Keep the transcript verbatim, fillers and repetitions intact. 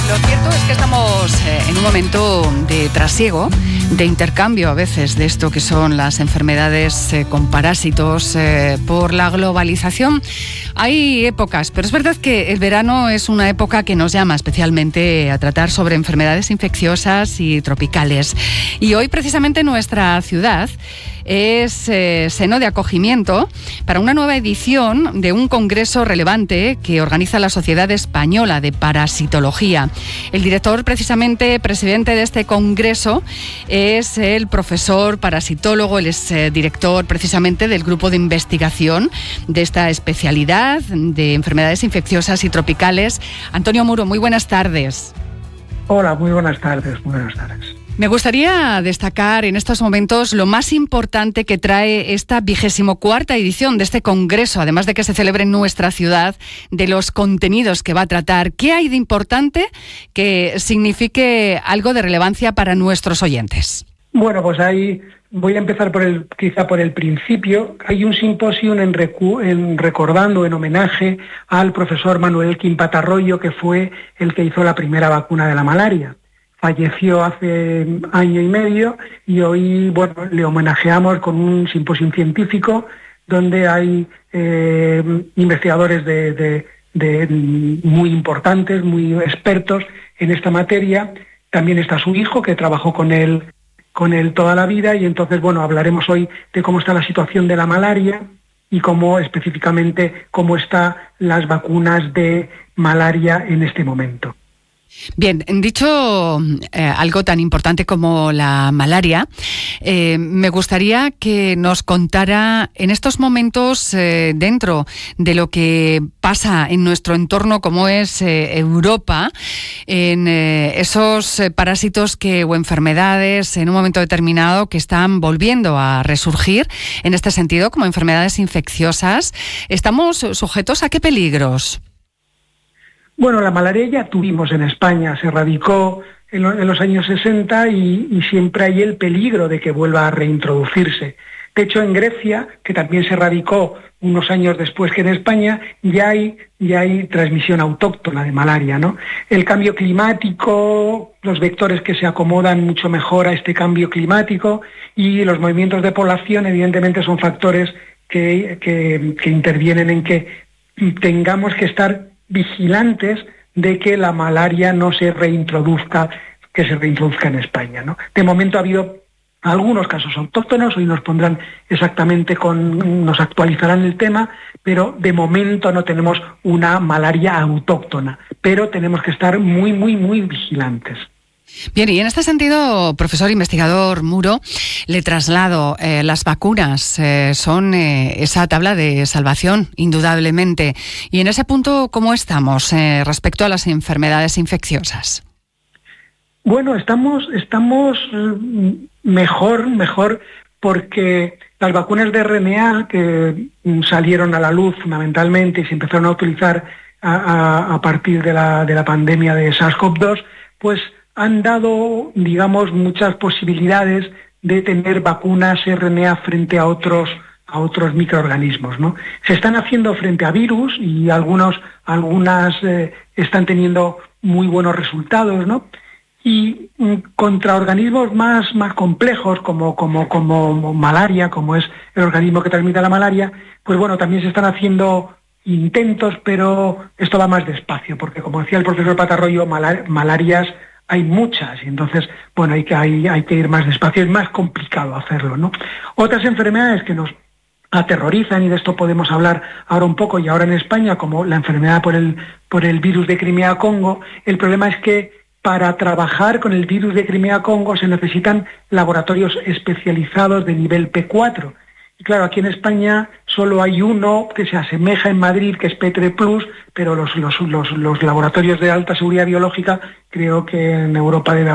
Lo cierto es que estamos eh, en un momento de trasiego, de intercambio a veces de esto que son las enfermedades eh, con parásitos eh, por la globalización. Hay épocas, pero es verdad que el verano es una época que nos llama especialmente a tratar sobre enfermedades infecciosas y tropicales. Y hoy precisamente nuestra ciudad es eh, seno de acogimiento para una nueva edición de un congreso relevante que organiza la Sociedad Española de Parasitología. El director, precisamente presidente de este congreso, es el profesor parasitólogo, él es eh, director precisamente del grupo de investigación de esta especialidad de enfermedades infecciosas y tropicales. Antonio Muro, muy buenas tardes. Hola, muy buenas tardes, muy buenas tardes. Me gustaría destacar en estos momentos lo más importante que trae esta vigésimo cuarta edición de este congreso, además de que se celebre en nuestra ciudad, de los contenidos que va a tratar. ¿Qué hay de importante que signifique algo de relevancia para nuestros oyentes? Bueno, pues ahí voy a empezar por el, quizá por el principio. Hay un simposio en, recu- en recordando, en homenaje al profesor Manuel Quim-Patarroyo, que fue el que hizo la primera vacuna de la malaria. Falleció hace año y medio y hoy, bueno, le homenajeamos con un simposio científico donde hay eh, investigadores de, de, de muy importantes, muy expertos en esta materia. También está su hijo, que trabajó con él, con él toda la vida, y entonces, bueno, hablaremos hoy de cómo está la situación de la malaria y cómo específicamente cómo están las vacunas de malaria en este momento. Bien, dicho eh, algo tan importante como la malaria, eh, me gustaría que nos contara en estos momentos, eh, dentro de lo que pasa en nuestro entorno como es eh, Europa, en eh, esos eh, parásitos que, o enfermedades en un momento determinado que están volviendo a resurgir en este sentido como enfermedades infecciosas. ¿Estamos sujetos a qué peligros? Bueno, la malaria ya tuvimos en España, se erradicó en, lo, en los años sesenta y, y siempre hay el peligro de que vuelva a reintroducirse. De hecho, en Grecia, que también se erradicó unos años después que en España, ya hay, ya hay transmisión autóctona de malaria, ¿no? El cambio climático, los vectores que se acomodan mucho mejor a este cambio climático y los movimientos de población, evidentemente, son factores que, que, que intervienen en que tengamos que estar vigilantes de que la malaria no se reintroduzca, que se reintroduzca en España, ¿no? De momento ha habido algunos casos autóctonos, hoy nos pondrán exactamente con, nos actualizarán el tema, pero de momento no tenemos una malaria autóctona, pero tenemos que estar muy, muy, muy vigilantes. Bien, y en este sentido, profesor investigador Muro, le traslado, eh, las vacunas eh, son eh, esa tabla de salvación, indudablemente. Y en ese punto, ¿cómo estamos eh, respecto a las enfermedades infecciosas? Bueno, estamos, estamos mejor, mejor, porque las vacunas de R N A que salieron a la luz fundamentalmente y se empezaron a utilizar a, a, a partir de la, de la pandemia de SARS-CoV dos, pues han dado, digamos, muchas posibilidades de tener vacunas R N A frente a otros a otros microorganismos, ¿no? Se están haciendo frente a virus y algunos algunas eh, están teniendo muy buenos resultados, ¿no? Y mm, contra organismos más más complejos como como como malaria, como es el organismo que transmite la malaria, pues bueno, también se están haciendo intentos, pero esto va más despacio, porque como decía el profesor Patarroyo, malar, malarias hay muchas, y entonces, bueno, hay que, hay, hay que ir más despacio, es más complicado hacerlo, ¿no? Otras enfermedades que nos aterrorizan, y de esto podemos hablar ahora un poco, y ahora en España, como la enfermedad por el, por el virus de Crimea-Congo, el problema es que para trabajar con el virus de Crimea-Congo se necesitan laboratorios especializados de nivel P cuatro. Y claro, aquí en España solo hay uno que se asemeja en Madrid, que es P tres plus, pero los, los, los, los laboratorios de alta seguridad biológica creo que en Europa debe